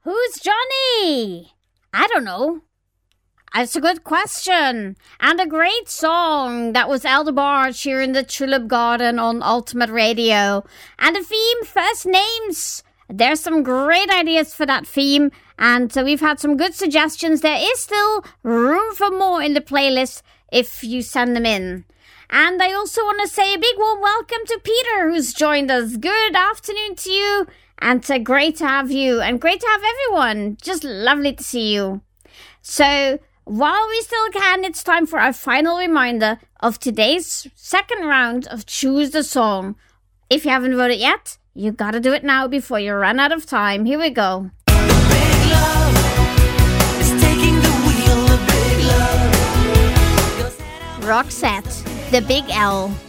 Who's Johnny? I don't know. That's a good question. And a great song. That was Elder Barge here in the Tulip Garden on Ultimate Radio. And the theme, First Names. There's some great ideas for that theme. And we've had some good suggestions. There is still room for more in the playlist if you send them in. And I also want to say a big warm welcome to Peter, who's joined us. Good afternoon to you. And great to have you. And great to have everyone. Just lovely to see you. So, while we still can, it's time for our final reminder of today's second round of Choose the Song. If you haven't voted yet, you gotta do it now before you run out of time. Here we go. Big love is taking the wheel, the big love. Roxette, The Big L.